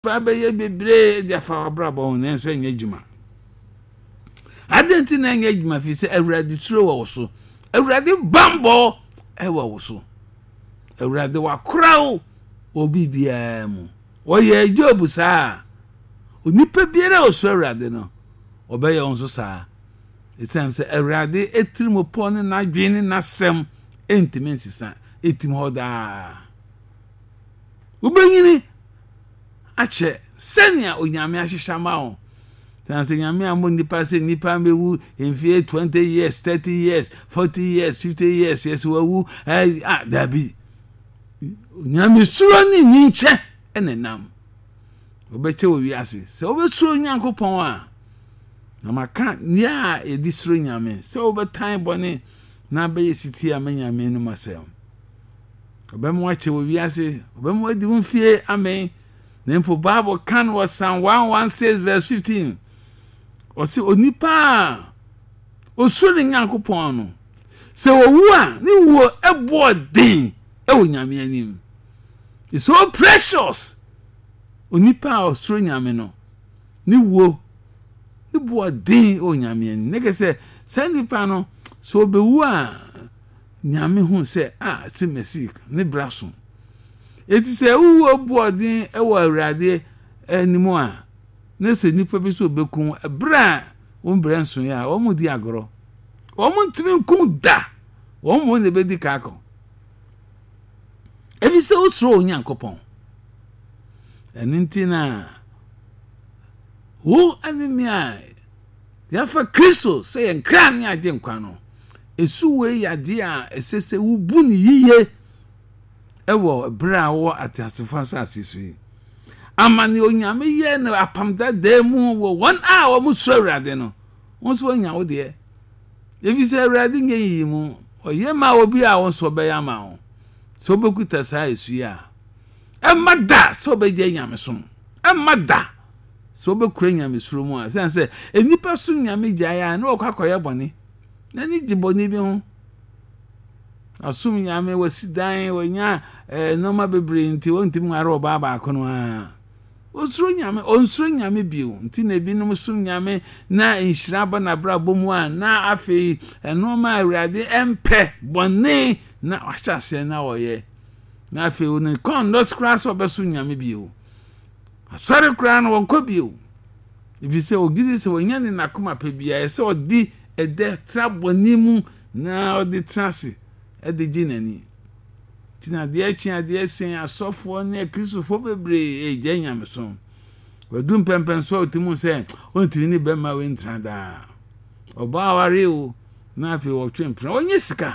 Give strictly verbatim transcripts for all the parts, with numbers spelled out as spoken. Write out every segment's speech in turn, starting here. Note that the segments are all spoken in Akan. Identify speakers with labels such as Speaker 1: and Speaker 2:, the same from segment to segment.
Speaker 1: fa be ye bebre dia fa abrabo ho na enso nya djuma adenti na nya djuma fi se awurade turo wo so awurade bambo e wo so awurade wa krawo obi bia mu wo ye Job sa onipa biara o so awurade no obeye onso sa esan se awurade etirimo pon na dwene na sem entimen sisa etim hoda ubenyini ache senia onyame ahihya ma ho tanse nyame ambo nipa se nipa mewu enfie twenty years thirty years forty years fifty years yes wawu ah dabi onyame suro ni nyinche enenam obeche wo wiase se obesuro nyankopon a na maka nya edi suro nyame se obetan bone na be siti amanyame no masem obemu ache wo wiase obemu adi unfie amen. Nempo Bible can was Psalm one sixteen verse fifteen. O si onipa o so ne Nyankopon no. Se wo wu a ni wo ebo den e wo nyame anim. It's so precious. Onipa o so nyame no. Ni wo ni bo den o nyame anim. Neke se se nipa no so be wu a nyame hu se ah se mesik ni braso. Eti se wu obuodin e wo awurade animu a na se nipa bi so bekun bra won branso ya wo mu di agoro wo mu ntimi nkun da wo mu ne be di kako efi se usro onyankopon enintina wo anemia ya fa Kristo se yen kran ya je nkwa no esu we yade a esese wu bu ni yiye ewo bra wo atasefo asase amani onyame ye na apamda demu wo one hour mu so awurade no won so nya wo de efi se awurade nye yi mu oye ma obi a won so be ya ma wo so bekuta sa esu ya emada so be je nyame so emada so be kura nyame suro mu a se se enipa so nyame gya ya na okwakoye bone na ni giboni bi ho asum nyame wasidan wonya eh noma bebre nti wontim ngare oba ba akono a osuro nyame onsuro nyame biu nti na binum sum nyame na inhira ba na bra bomu a na afei enoma awurade empe bone na ahase na woye na afei woni kondos class obesu nyame biu asare kra na wonko biu ifise ogidi se wonya ni nakoma pe bia ese odi ede trabonimu na odi trase ede ginani tina de achi ade asen asofo na Kristofo bebre e genya so wadum pempen so otimu se ontiri ni bema we ntrada oba ware o na afi wo twempra onye sika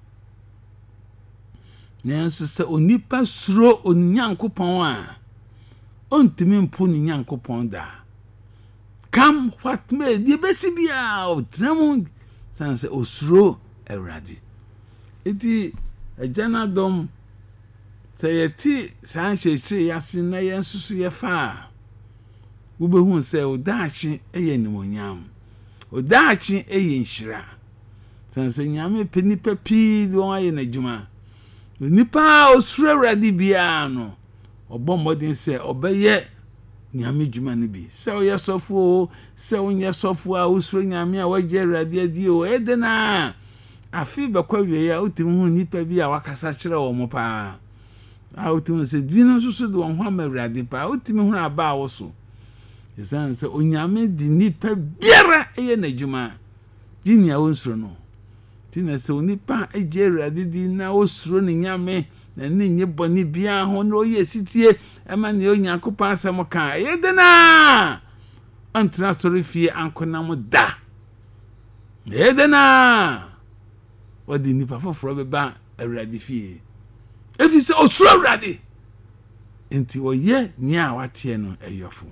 Speaker 1: nenso se onipa suro onyankopon a ontimi mpo ni nyankopon da kam what me di besibia o tramu sanse osuro awurade eti ejana dom sayeti sanchechire yase na yensusu ye fa ubehu se odachi eye nimonyam odachi eye nhira sanse nyame penipa pi do aye na djuma nipa osuro awurade bia no obommodin se obeye nyame djuma ne bi se oye sofo se onye sofo a osuro nyame a waje awurade adi o edena afi bekwa wie ya otimu nipa bi a wakasa kire wo mo pa a otimu se dwino susu do ho amawurade pa otimu hu aba wo so esan se onyame di nipa biara eye na djuma ginia wonsuro no tina se onipa eje awurade di na osuro ni nyame na ni nye boni bia ho no ye sitie ema ne onyakopa asem ka ye de na antra story fie ankona mo da ye de na wadi nipa foforo be ba awurade fie efi se osuro awurade enti oye ni a watie no eyofo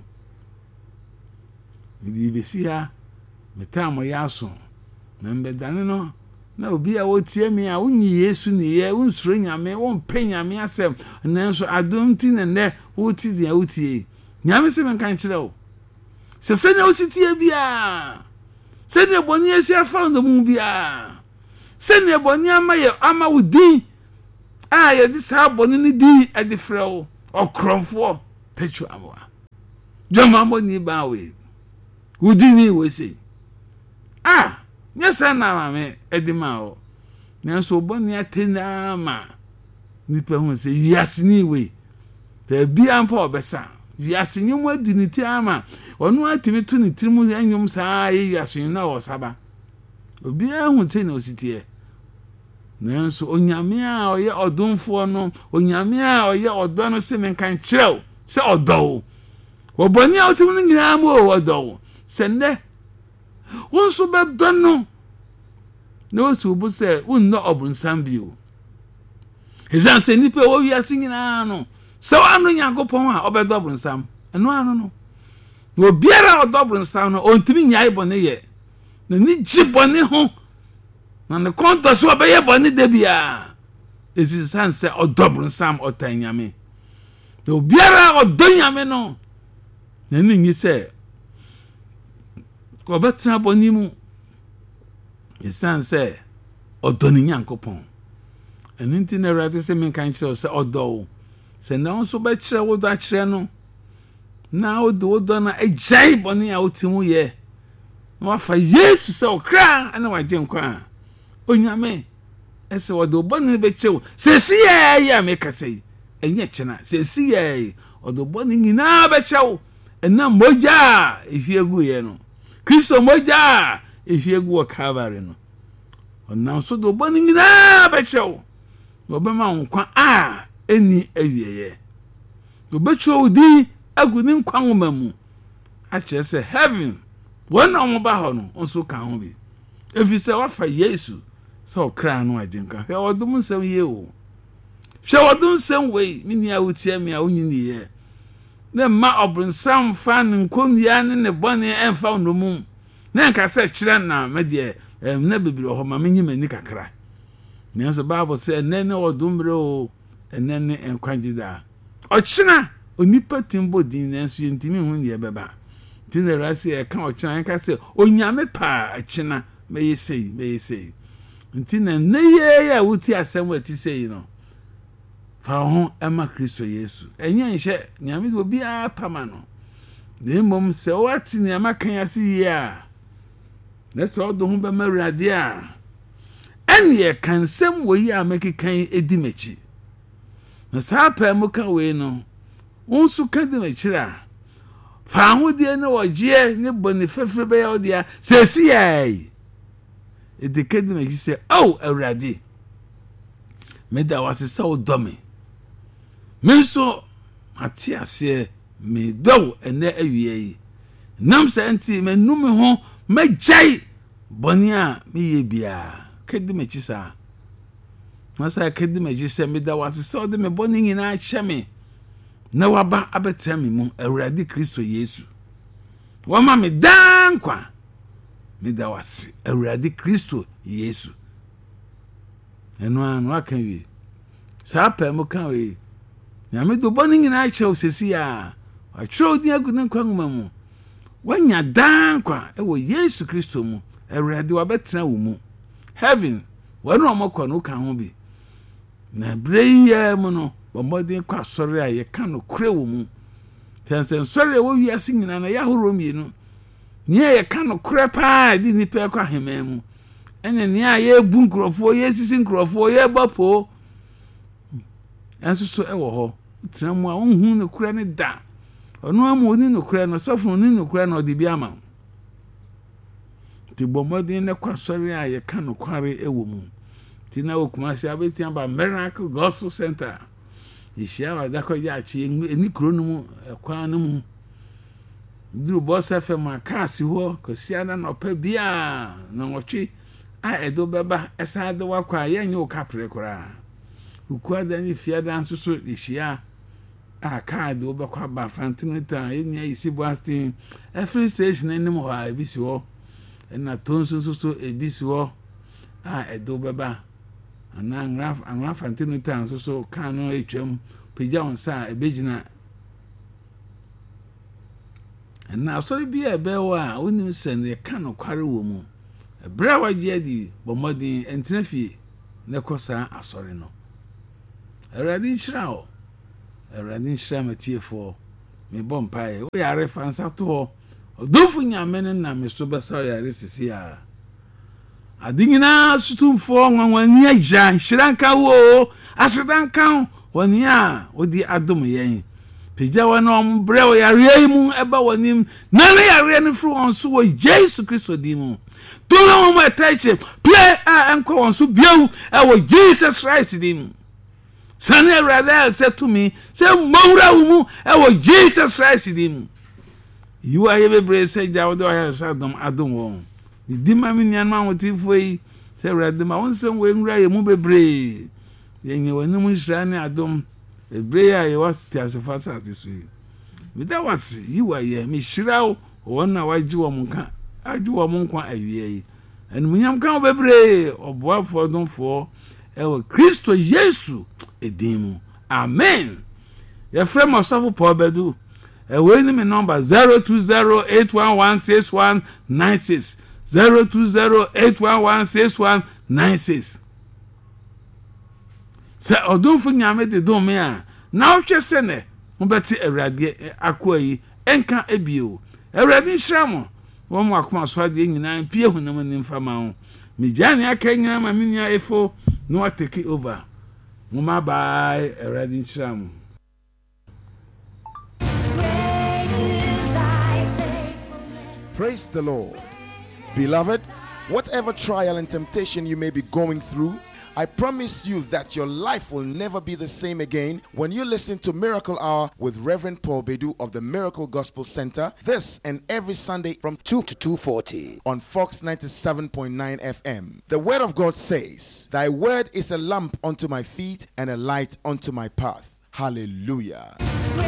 Speaker 1: bi besi ha meta mo yaso membe dane no na obi a wotie me a unyi Yesu ni ye unsuro nyame won pe nyame asem nanso adom ti ne ne woti dia wotie nyame se men kan kire wo se se ne wotie bia se ne boni esi afa ndo mu bia se ne boni ama ye ama wudi a ye di sa boni ni di ade frɛ wo okromfo pechu amwa Jomambo ni ba we. Udini we say. Ah, yes na mame edima o. Nanso boni atena ma. Nipa hu say wiasini we. Te bia mpa obesa. Wiasini mu adiniti ama. Onu atimi tu ni tirimu anyum saa ye wiasini na wo saba. Obi hu say na ositie. Nanso onyame a oye odonfo no, onyame a oye odo no se menkan kirew, se odo. Wo boni a otimi no nyina ma o odo. Se ne wonso be do no. Na osu bu se unno obunsam bio. Hezan se nipa wo wiase nyina no. Se wa no Nyankopon a obedo obunsam. Eno anu no. Wo biara odo obunsam no ontimi nyai bone ye. Na ni jibone ho. Na ne konto so obeye bone de bia. Ezi san se odo obunsam otanyame. Na biara odo nyame no. Na ni nyi se ko betra boni mu. Esan se odo ni Nyankopon. Enu nti na Awurade se men kan kire se odo. Se na onso be kire wo do a kire no. Na odo odo na ejai boni a otimu ye. Na wafa Yesu se okra ana waje nkwa. Onyame ese odo boni be kire. Se si ye ya me kasei. Enye kina. Se si ye odo boni nyina be kire. Ena moja efiegu ye no. Kristo moja efiegu wa Calvary no. Ona so do boni nyina be kire. Obema nkwa a eni awieye. Obetwo odi agu ni nkwa nwoma mu. A kire se heaven wona mo ba ho no onso kan ho bi. Efi se wafa Yesu se okra no ajenka. He odum nsem ye o. Hwe odum nsem we mini a wotie me a onyini ye. Na ma obronsam fa nkonua ne ne bone emfa no mu. Na nka se kire na me de em na bibiri ho ma menyi mani kakra. Nanso Bible say enene odumbre o enene enkwagida. Ochina onipa timbo din nanso yentimi hu ye beba. Tina rasi e kan ochina enka say onyame pa achina meye sei meye sei. Ntina neye ya wuti asem ati sei no. Fa ho ema Kristo Yesu. Enye nhye nyame do bia pama no. De mom se wati nyama kan yasi ya. Na se odo hu be mawrade a. Anye kansem wo yi a mekekan edimechi. Na sapa mu kan we no. Wonsu kan edimechi a. Fa hodie ne oje ne boni fefre be ya odia sesi yai. Edikedi mechi se oh Awurade. Me da wase se odome. Me so ati ase me do ene awie yi. Nam se anti me numi ho megkai boni a me ye bia. Kedi mechi sa. Masa kedi mechi se me da wase se ode me boni nyina ache me. Na waba abetra me mu Awurade Kristo Yesu. Wama me dankwa. Me da wase Awurade Kristo Yesu. Eno anu aka wi. Sa pa mu kan wi. Na me do boni nyina ache osesi a. Atro odi agu ne nkwa ngoma mu. Wanya dankwa e wo Yesu Kristo mu. Awurade wabetra wo mu. Heaven wanu omokọ no kan ho bi. Na breye mu no bombodin kwa sori a ye kan no kure wo mu. Tensen sori wo wiase nyina na ya horo mienu. Ni ye kan no kure pa di ni pe kwa hema mu. Ene ni a ye bu nkrofo ye sisi nkrofo ye bapo. Enso so e wo ho. Tira mu a onhu ne kure ne da. Ono amu oni no kure no sofo oni no kure no de bi ama. Ti bombodin ne kwa sori a ye kan no kware ewo mu. Ti na okumasi abetian ba Miracle Gospel Center. Ishia wa da ko ya chi eni kuro no mu kwa no mu. Duru boss F M akasi ho ko sia na no pa bia na nwotwe a edo beba esa de wakwa ye nyu kapre kora. Ukwa da ni fia da nsusu ishia a card obekwa ba fantinita eni ayisi boastin every station eni mo ha ebisi ho. Na tonso so ebisi ho a edo beba ana ngraf angra fantinita so so kan no etwam pija onsa ebegina na asori bia ebe wa onim sen ye kan no kware wo mu ebra waje di bomodin entrafie ne kosa asori no Awurade nhyira o Awurade nhyira matiefo me bompae we yare fansa to odofo nyame ne na me so besa yare sisi a adingina sutumfo nwanwani agya hyiranka wo asedanka woni a odi adom yen pejja wana ombre wo yare mu eba wonim na ne yare ne fru on so wo Jesus Christ odimu tolo mo etache play a enko on so biu e wo Jesus Christ dimu sane rather said to me say mawra mu e wo Jesus Christ dimu you are ebe say jawo do ya sadom adom wo di ma mi nyan ma wotifo yi say rather ma won sem we nwura ye mu bebre yenye wonum nhira ne adom ebre ya ye was tiasefa sa tisui bi that was you are ye mi shirawo wona waji wo munka aju wo munkwa awie yi en munyam kan bebre oboafo donfo e wo Kristo Yesu edimu amen ye frame osafo Paul Bedu e we ni me number zero two zero eight one one six one nine six zero two zero eight one one six one nine six se odonfo nyame de dom me a na ohwe se ne mo beti awrade akoyi enka ebio awrade nhyiramo wo mo akoma so ade nyina pie hunam ni mfama ho me jani aka nyina ma minia efo no wa take over mo ma bye awrade nhyiramo.
Speaker 2: Praise the Lord. Beloved, whatever trial and temptation you may be going through, I promise you that your life will never be the same again when you listen to Miracle Hour with Reverend Paul Bedu of the Miracle Gospel Center, this and every Sunday from two to two forty on Fox ninety-seven point nine F M. The Word of God says, "Thy word is a lamp unto my feet and a light unto my path." Hallelujah.